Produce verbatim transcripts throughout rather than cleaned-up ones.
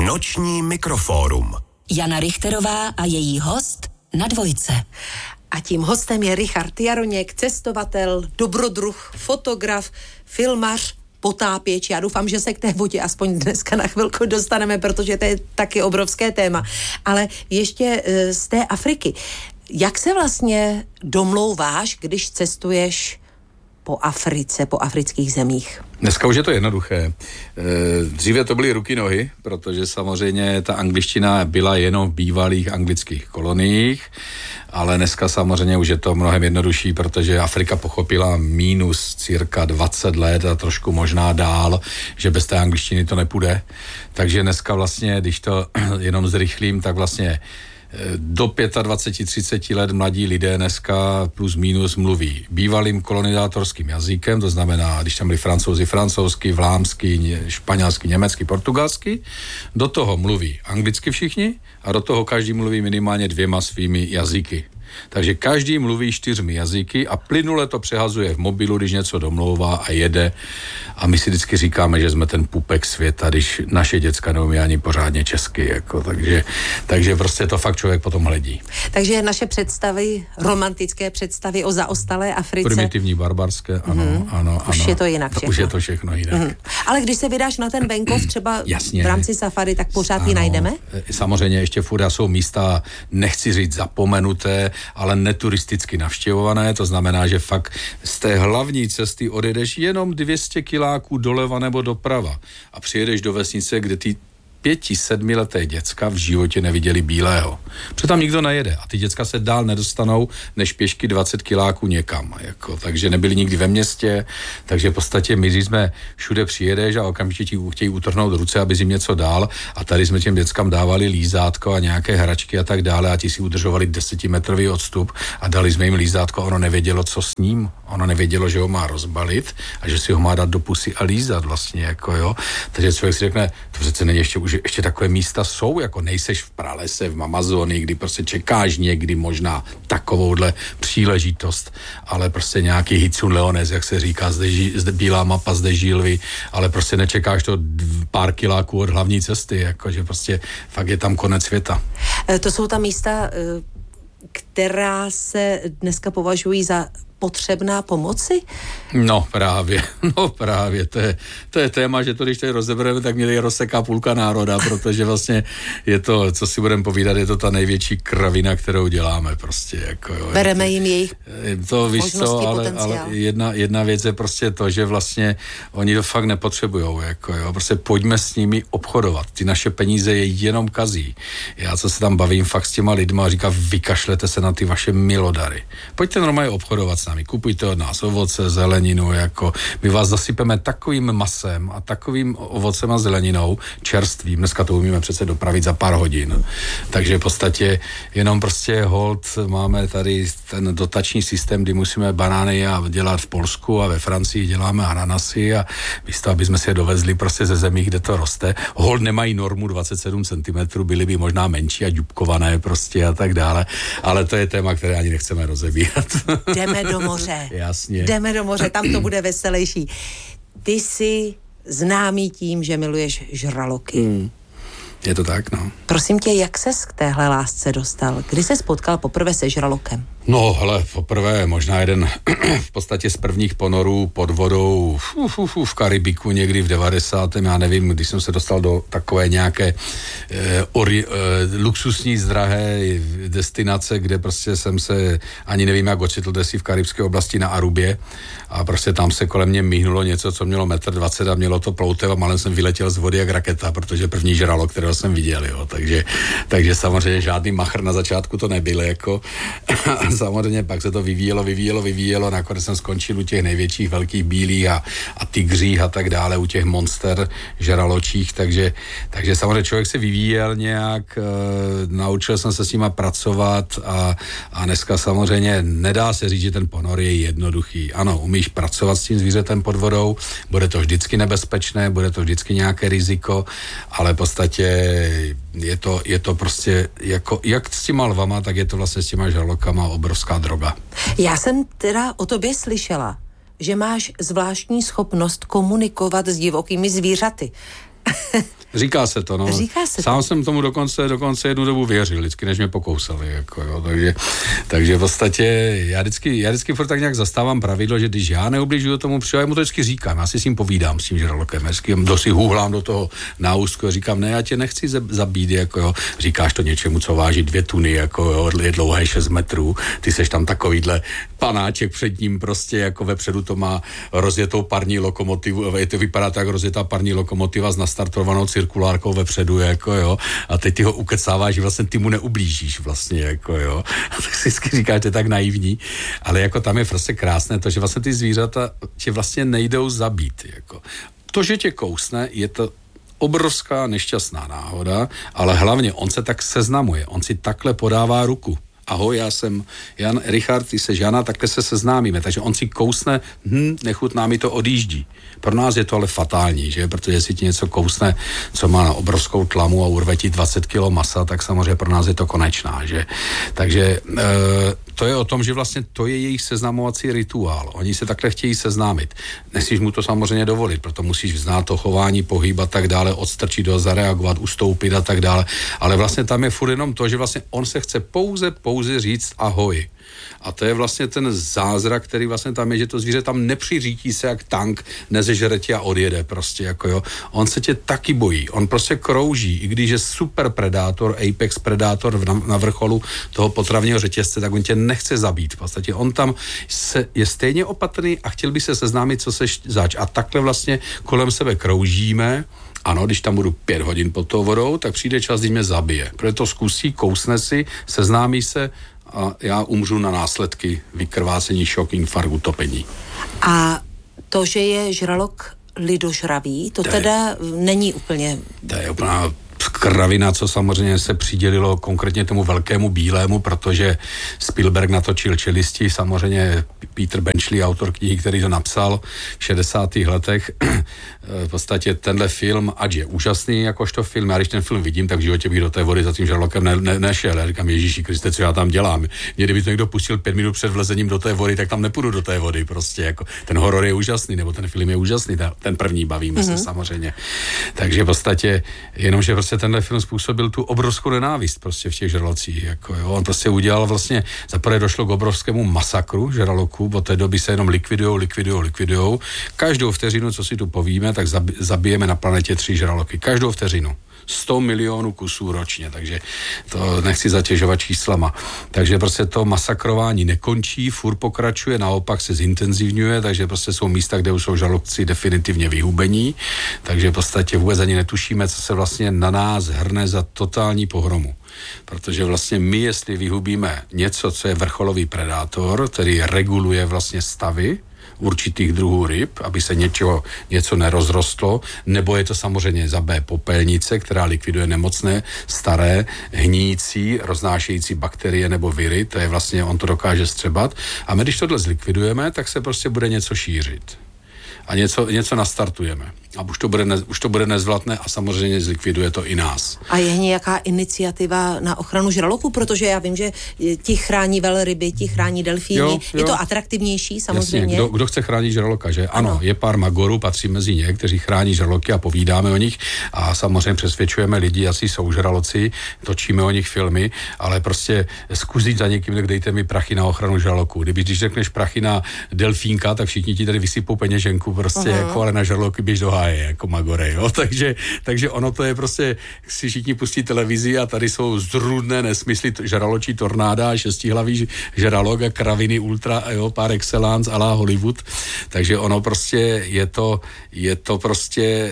Noční mikrofórum. Jana Richterová a její host na Dvojce. A tím hostem je Richard Jaroněk, cestovatel, dobrodruh, fotograf, filmař, potápěč. Já doufám, že se k té vodě aspoň dneska na chvilku dostaneme, protože to je taky obrovské téma. Ale ještě z té Afriky. Jak se vlastně domlouváš, když cestuješ po Africe, po afrických zemích? Dneska už je to jednoduché. Dříve to byly ruky, nohy, protože samozřejmě ta angličtina byla jenom v bývalých anglických koloniích, ale dneska samozřejmě už je to mnohem jednodušší, protože Afrika pochopila mínus cirka dvacet let a trošku možná dál, že bez té angličtiny to nepůjde. Takže dneska vlastně, když to jenom zrychlím, tak vlastně do dvacet pět třicet let mladí lidé dneska plus minus mluví bývalým kolonizátorským jazykem, to znamená, když tam byli Francouzi francouzsky, vlámsky, španělsky, německy, portugalsky, do toho mluví anglicky všichni a do toho každý mluví minimálně dvěma svými jazyky. Takže každý mluví čtyřmi jazyky a plynule to přehazuje v mobilu, když něco domlouvá a jede. A my si vždycky říkáme, že jsme ten pupek světa, když naše děcka neumí ani pořádně česky. Jako, takže, takže prostě to fakt člověk potom hledí. Takže naše představy, romantické představy o zaostalé Africe. Primitivní, barbarské, ano, mm-hmm. ano, Už ano. je to jinak všechno. Už je to všechno jinak. Mm-hmm. Ale když se vydáš na ten venkov třeba Jasně. v rámci safari, tak pořád ji najdeme? Samozřejmě ještě furt jsou místa, nechci říct zapomenuté, ale neturisticky navštěvované, to znamená, že fakt z té hlavní cesty odjedeš jenom dvě stě kiláků doleva nebo doprava a přijedeš do vesnice, kde ty pěti, sedmileté děcka v životě neviděli bílého. Protože tam nikdo nejede a ty děcka se dál nedostanou než pěšky dvacet kiláků někam. Jako, takže nebyli nikdy ve městě, takže v podstatě my jsme všude přijedeš a okamžitě ti chtějí utrhnout ruce, aby jim něco dál a tady jsme těm dětskám dávali lízátko a nějaké hračky a tak dále a ti si udržovali desetimetrový odstup a dali jsme jim lízátko a ono nevědělo, co s ním. Ono nevědělo, že ho má rozbalit a že si ho má dát do pusy a lízat vlastně, jako jo. Takže člověk si řekne, to přece není ještě že ještě takové místa jsou, jako nejseš v pralese, v Amazonii, kdy prostě čekáš někdy možná takovouhle příležitost, ale prostě nějaký Hitsun Leones, jak se říká, zde, ži, zde bílá mapa, zde žílvy, ale prostě nečekáš to pár kiláků od hlavní cesty, jakože prostě fakt je tam konec světa. To jsou ta místa, která se dneska považují za potřebná pomoci? No právě, no právě, to je, to je téma, že to když tady rozebereme, tak mě rozseká půlka národa, protože vlastně je to, co si budeme povídat, je to ta největší kravina, kterou děláme prostě. Jako, jo. Bereme jim jejich to, víš co, ale, ale jedna, jedna věc je prostě to, že vlastně oni to fakt nepotřebujou, jako jo, prostě pojďme s nimi obchodovat, ty naše peníze je jenom kazí. Já co se tam bavím fakt s těma lidma a říkám, vykašlete se na ty vaše milodary. Pojďte normálně obchodovat s námi, kupujte od nás ovoce, zeleninu, jako my vás zasypeme takovým masem a takovým ovocem a zeleninou čerstvým, dneska to umíme přece dopravit za pár hodin. Takže v podstatě jenom prostě hold, máme tady ten dotační systém, kdy musíme banány a dělat v Polsku a ve Francii děláme ananasy a místo, aby jsme si je dovezli prostě ze zemí, kde to roste. Hold nemají normu dvacet sedm centimetrů, byly by možná menší a ďubkované prostě a tak dále, ale to je téma, které ani nechceme rozebírat. Jdeme do moře. Jasně. Jdeme do moře, tam to bude veselější. Ty jsi známý tím, že miluješ žraloky. Mm. Je to tak, no. Prosím tě, jak ses k téhle lásce dostal? Kdy se potkal poprvé se žralokem? No, hele, poprvé možná jeden v podstatě z prvních ponorů pod vodou uf, uf, uf, v Karibiku někdy v devadesátém já nevím, když jsem se dostal do takové nějaké eh, ori, eh, luxusní zdrahé destinace, kde prostě jsem se ani nevím, jak ocitl desi v karibské oblasti na Arubě a prostě tam se kolem mě míhnulo něco, co mělo metr dvacet a mělo to ploutev a malem jsem vyletěl z vody jak raketa, protože první žralok, kterého jsem viděl, jo, takže, takže samozřejmě žádný machr na začátku to nebyl, jako samozřejmě pak se to vyvíjelo, vyvíjelo, vyvíjelo, nakonec jsem skončil u těch největších velkých bílých a, a tygřích a tak dále, u těch monster žraločích, takže, takže samozřejmě člověk se vyvíjel nějak, e, naučil jsem se s nima pracovat a, a dneska samozřejmě nedá se říct, že ten ponor je jednoduchý. Ano, umíš pracovat s tím zvířetem pod vodou, bude to vždycky nebezpečné, bude to vždycky nějaké riziko, ale v podstatě je to, je to prostě jako, jak s těma lvama, tak je to vlastně s těma žralokama obrovská droga. Já jsem teda o tobě slyšela, že máš zvláštní schopnost komunikovat s divokými zvířaty. Říká se to, no. Říká se Sám to. jsem tomu dokonce, dokonce jednu dobu věřil, vždycky, než mě pokousali, jako jo, takže, takže v podstatě já vždycky, já vždycky furt tak nějak zastávám pravidlo, že když já neubližuju tomu přijel, já mu to vždycky říkám, já si s ním povídám, s tím žralokem, já vždycky do si hůhlám do toho náustku a říkám, ne, já tě nechci zabít, jako jo, říkáš to něčemu, co váží dvě tuny, jako jo, je dlouhé šest metrů, ty seš tam takovýhle panáček před ním, prostě jako vepředu to má rozjetou parní lokomotivu, to vypadá tak rozjetá parní lokomotiva s nastartovanou cirkulárkou vepředu, jako jo, a teď ty ho ukecáváš, že vlastně ty mu neublížíš vlastně, jako jo, a tak si vždycky říkáš, že je tak naivní, ale jako tam je prostě krásné to, že vlastně ty zvířata tě vlastně nejdou zabít, jako. To, že tě kousne, je to obrovská nešťastná náhoda, ale hlavně on se tak seznamuje, on si takhle podává ruku. Ahoj, já jsem Jan, Richard, ty seš Jana, takhle se seznámíme. Takže on si kousne, hm, nechutná, mi to odjíždí. Pro nás je to ale fatální, že? Protože si ti něco kousne, co má na obrovskou tlamu a urve ti dvacet kilo masa, tak samozřejmě pro nás je to konečná, že? Takže e, to je o tom, že vlastně to je jejich seznamovací rituál. Oni se takhle chtějí seznámit. Nesmíš mu to samozřejmě dovolit, proto musíš znát to chování, pohyb a tak dále, odstrčit ho, zareagovat, ustoupit a tak dále. Ale vlastně tam je furt jenom to, že vlastně on se chce pouze, pouze říct ahoj. A to je vlastně ten zázrak, který vlastně tam je, že to zvíře tam nepřiřítí se jak tank, nezežere tě a odjede prostě, jako jo. On se tě taky bojí, on prostě krouží, i když je super predátor, apex predátor na, na vrcholu toho potravního řetězce, tak on tě nechce zabít. V podstatě on tam se, je stejně opatrný a chtěl by se seznámit, co seš zač. A takhle vlastně kolem sebe kroužíme. Ano, když tam budu pět hodin pod tou vodou, tak přijde čas, kdy mě zabije. Protože to zkusí, kousne si, seznámí se a já umřu na následky vykrvácení, šok, infarkt, utopení. A to, že je žralok lidožravý, to, to teda je, není úplně... To je úplná kravina, co samozřejmě se přidělilo konkrétně tomu velkému bílému, protože Spielberg natočil Čelisti, samozřejmě Peter Benchley, autor knihy, který to napsal v šedesátých letech. V podstatě tenhle film, ať je úžasný jakožto film, já když ten film vidím, tak v životě bych do té vody za tím žralokem ne, ne, nešel. Já říkám, Ježíši Kriste, co já tam dělám? Mě kdyby to někdo pustil pět minut před vlezením do té vody, tak tam nepůjdu do té vody. Prostě jako ten horor je úžasný, nebo ten film je úžasný, ten, ten první bavíme mm-hmm. se samozřejmě. Takže v podstatě jenom, že prostě tenhle film způsobil tu obrovskou nenávist prostě v těch žralocích. Jako, jo. On prostě udělal vlastně, zaprvé došlo k obrovskému masakru žraloků, od té doby se jenom likvidujou, likvidujou, likvidujou. Každou vteřinu, co si tu povíme, tak zabijeme na planetě tři žraloky. Každou vteřinu. sto milionů kusů ročně, takže to nechci zatěžovat číslama. Takže prostě to masakrování nekončí, furt pokračuje, naopak se zintenzivňuje, takže prostě jsou místa, kde už jsou žralokci definitivně vyhubení, takže v podstatě vůbec ani netušíme, co se vlastně na nás hrne za totální pohromu. Protože vlastně my, jestli vyhubíme něco, co je vrcholový predátor, který reguluje vlastně stavy určitých druhů ryb, aby se něčeho, něco nerozrostlo, nebo je to samozřejmě za B popelnice, která likviduje nemocné, staré, hníjící, roznášející bakterie nebo viry, to je vlastně, on to dokáže střebat. A my, když tohle zlikvidujeme, tak se prostě bude něco šířit. A něco, něco nastartujeme. A už to, bude ne, už to bude nezvlatné a samozřejmě zlikviduje to i nás. A je nějaká iniciativa na ochranu žraloků? Protože já vím, že ti chrání velryby, ti chrání delfíny. Jo, jo. Je to atraktivnější samozřejmě? Jasně, kdo, kdo chce chránit žraloka, že? Ano, ano, je pár magorů, patří mezi ně, kteří chrání žraloky a povídáme o nich a samozřejmě přesvědčujeme lidi, asi jsou žraloci, točíme o nich filmy, ale prostě zkusit za někým, dejte mi prachy na ochranu žraloků. Kdyby, když řekneš prachy na delfínka, tak všichni ti tady vysypou peněženku prostě, uh-huh. jako, ale na žraloky běž do háje, jako magore, jo, takže, takže ono to je prostě, si všichni pustí televizi a tady jsou zrůdné nesmysly, žraločí tornáda, šestihlavý žralok a kraviny ultra, jo, par excellence a la Hollywood, takže ono prostě je to, je to prostě e,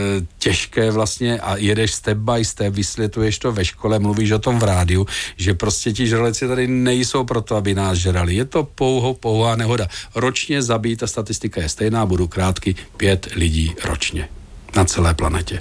těžké vlastně a jedeš step by step, vysvětluješ to ve škole, mluvíš o tom v rádiu, že prostě ti žraloci tady nejsou proto, aby nás žrali, je to pouho, pouhá nehoda. Ročně zabít, ta statistika je stejná, budu krátký, pět lidí ročně na celé planetě.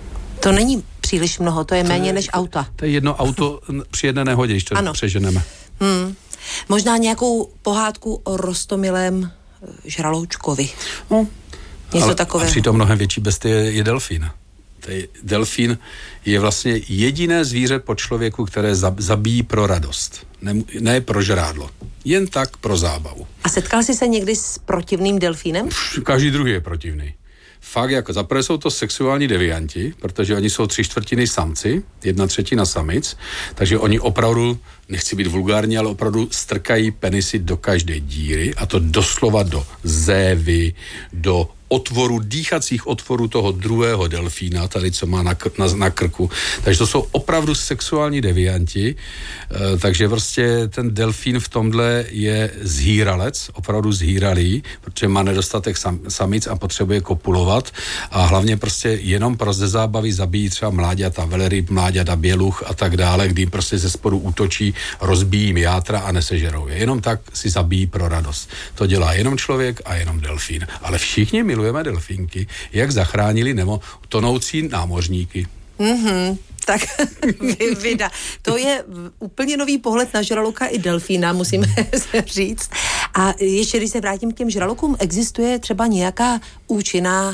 To není příliš mnoho, to je to méně je, než auta. To je jedno auto při jedné nehodě, když to ano. přeženeme. Hmm. Možná nějakou pohádku o roztomilém žraloučkovi. No, něco ale, takového. A přitom mnohem větší bestie je, je delfín. Tej delfín je vlastně jediné zvíře po člověku, které zabíjí pro radost. Ne, ne pro žrádlo. Jen tak pro zábavu. A setkal jsi se někdy s protivným delfínem? Každý druhý je protivný. fakt jako, zaprvé jsou to sexuální devianti, protože oni jsou tři čtvrtiny samci, jedna třetina samic, takže oni opravdu, nechci být vulgární, ale opravdu strkají penisy do každé díry, a to doslova do zévy, do otvoru, dýchacích otvorů toho druhého delfína, tady co má na, kr- na, na krku. Takže to jsou opravdu sexuální devianti, e, takže prostě ten delfín v tomhle je zhýralec, opravdu zhýralý, protože má nedostatek sam, samic a potřebuje kopulovat a hlavně prostě jenom pro ze zábavy zabíjí třeba mláďata, veleryb, mláďata, běluch a tak dále, kdy prostě ze spodu útočí, rozbíjí jim játra a nesežerou je. Jenom tak si zabíjí pro radost. To dělá jenom člověk a jenom delfín. Ale všichni milujeme delfínky, jak zachránili nebo tonoucí námořníky. Mhm. Tak vida. To je úplně nový pohled na žraloka i delfína, musíme říct. A ještě, když se vrátím k těm žralokům, existuje třeba nějaká účinná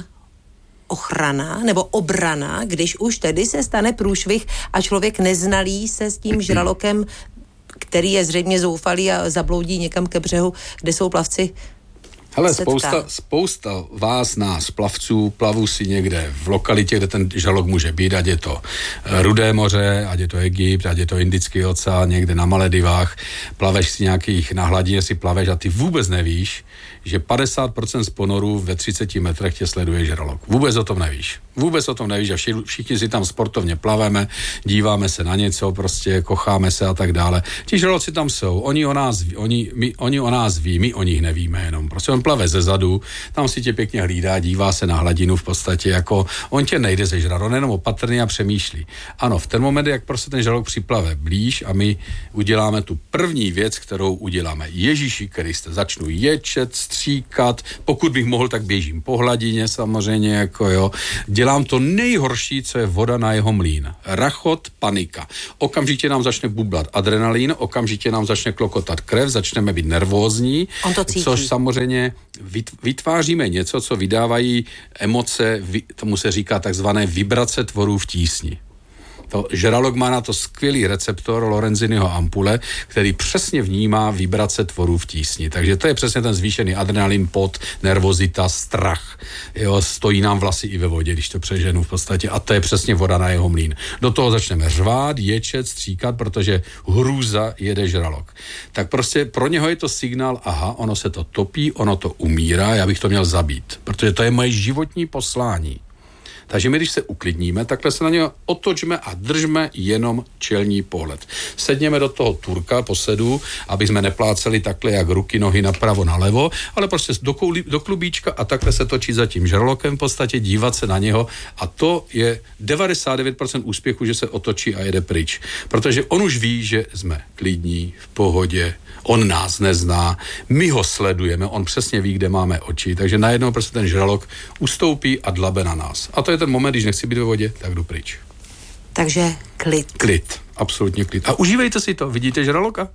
ochrana nebo obrana, když už tedy se stane průšvih a člověk neznalý se s tím žralokem, který je zřejmě zoufalý a zabloudí někam ke břehu, kde jsou plavci. Hele, spousta, spousta vás, nás, plavců, plavu si někde v lokalitě, kde ten žralok může být, ať je to Rudé moře, ať je to Egypt, ať je to Indický oceán, někde na Maledivách, plaveš si nějakých, na hladině si plaveš a ty vůbec nevíš, že padesát procent z ponorů ve třiceti metrech tě sleduje žralok. Vůbec o tom nevíš. Vůbec o tom nevíš a všichni, všichni si tam sportovně plaveme, díváme se na něco, prostě kocháme se a tak dále. Ti žraloci tam jsou, oni o nás, oni, my, oni o nás ví, my o nich nevíme jenom. Prostě on plave ze zadu, tam si tě pěkně hlídá, dívá se na hladinu v podstatě, jako on tě nejde zežrat, on jenom opatrně a přemýšlí. Ano, v ten moment, jak prostě ten žralok připlave blíž a my uděláme tu první věc, kterou uděláme. Ježíši Kriste, začnu ječet, stříkat, pokud bych mohl, tak běžím po hladině samozřejmě, jako jo. Dělám to nejhorší, co je voda na jeho mlýn. Rachot, panika. Okamžitě nám začne bublat adrenalin, okamžitě nám začne klokotat krev, začneme být nervózní, on to cítí. Což samozřejmě vytváříme něco, co vydávají emoce, tomu se říká takzvané vibrace tvorů v tísni. To žralok má na to skvělý receptor Lorenziniho ampule, který přesně vnímá vibrace tvorů v tísni. Takže to je přesně ten zvýšený adrenalin, pot, nervozita, strach. Jo, stojí nám vlasy i ve vodě, když to přeženu v podstatě. A to je přesně voda na jeho mlýn. Do toho začneme řvát, ječet, stříkat, protože hrůza jede žralok. Tak prostě pro něho je to signál, aha, ono se to topí, ono to umírá, já bych to měl zabít. Protože to je moje životní poslání. Takže my, když se uklidníme, takhle se na něho otočme a držme jenom čelní pohled. Sedněme do toho turka posedu, aby jsme nepláceli takhle jak ruky, nohy napravo, nalevo, ale prostě do, kouli, do klubíčka a takhle se točit za tím žralokem v podstatě, dívat se na něho a to je devadesát devět procent úspěchu, že se otočí a jede pryč. Protože on už ví, že jsme klidní, v pohodě, on nás nezná, my ho sledujeme, on přesně ví, kde máme oči, takže najednou prostě ten žralok ustoupí a dlabe na nás. A to je ten moment, když nechci být ve vodě, tak jdu pryč. Takže klid. Klid, absolutně klid. A užívejte si to, vidíte žraloka?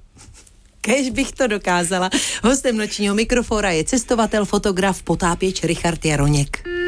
Kéž bych to dokázala. Hostem nočního mikrofóra je cestovatel, fotograf, potápěč Richard Jaroněk.